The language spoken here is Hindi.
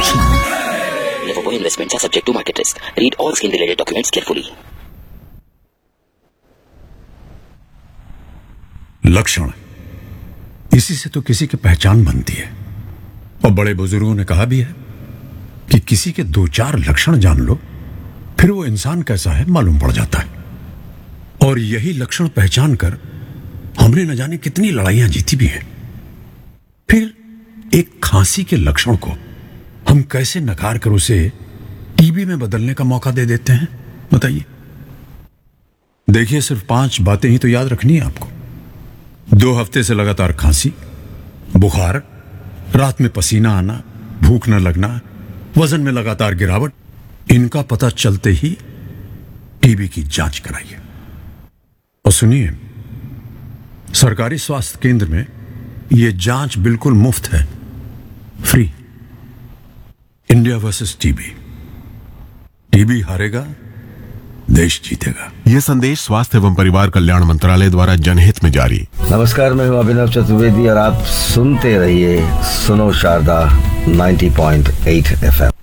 Never investments are subject to market risk. Read all scheme related documents carefully. लक्षण, इसी से तो किसी की पहचान बनती है। और बड़े बुजुर्गों ने कहा भी है कि किसी के 2-4 लक्षण जान लो, फिर वो इंसान कैसा है मालूम पड़ जाता है। और यही लक्षण पहचान कर हमने न जाने कितनी लड़ाइयां जीती भी हैं। फिर एक खांसी के लक्षण को हम कैसे नकार कर उसे टीबी में बदलने का मौका दे देते हैं, बताइए। देखिए, सिर्फ 5 बातें ही तो याद रखनी है आपको। 2 हफ्ते से लगातार खांसी, बुखार, रात में पसीना आना, भूख न लगना, वजन में लगातार गिरावट, इनका पता चलते ही टीबी की जांच कराइए। और सुनिए, सरकारी स्वास्थ्य केंद्र में यह जांच बिल्कुल मुफ्त है, free. India versus TB. TB हारेगा, देश जीतेगा। यह संदेश स्वास्थ्य एवं परिवार कल्याण मंत्रालय द्वारा जनहित में जारी। नमस्कार, मैं हूं अभिनव चतुर्वेदी और आप सुनते रहिए सुनो शारदा 90.8 FM।